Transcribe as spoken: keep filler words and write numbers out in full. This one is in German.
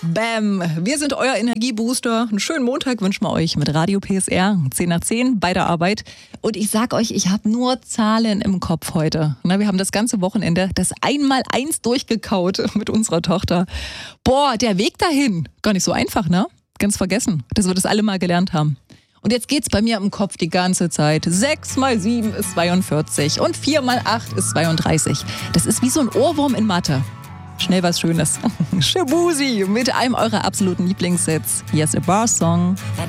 Bam! Wir sind euer Energiebooster. Einen schönen Montag wünschen wir euch mit Radio P S R. zehn nach zehn bei der Arbeit. Und ich sag euch, ich habe nur Zahlen im Kopf heute. Na, wir haben das ganze Wochenende das Einmaleins durchgekaut mit unserer Tochter. Boah, der Weg dahin, gar nicht so einfach, ne? Ganz vergessen, dass wir das alle mal gelernt haben. Und jetzt geht's bei mir im Kopf die ganze Zeit. sechs mal sieben ist zweiundvierzig und vier mal acht ist zweiunddreißig. Das ist wie so ein Ohrwurm in Mathe. Schnell was Schönes. Shaboozey mit einem eurer absoluten Lieblingssets. Hier ist a Bar Song. Wenn